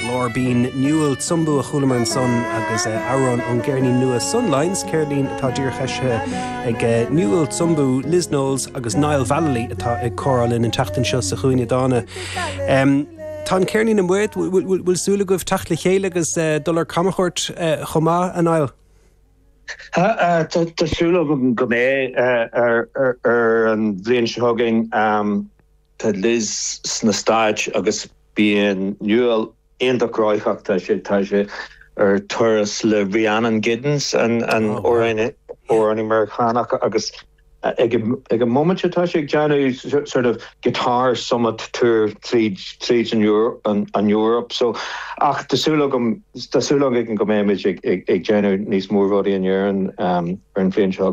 glór bín Newell Tsumbu a chulamar an son agus Aaron an Gerni nua Sunlines Caroline atá díorcheise ag Newell Tsumbu, Liz Knowles agus Niall Valley atá ag chorálinn an teachtain seo sa chuine dána. Tá Caroline na muid bhfuil súla goibh teach le chéile agus dullar camachort chomá a Niall? Tásúla go mé ar an bblion seogainn tá Liz sna stáid agus bíon Newell aonach ráithach tá sé ar turas le Rhiannon Giddens an óráine Americánach agus ag a moment tá sé ag deanú sort of guitar summit tour tríd an Europe so ach tásúla go mé ag deanú níos mór rudaí an dhearan ar an féin seo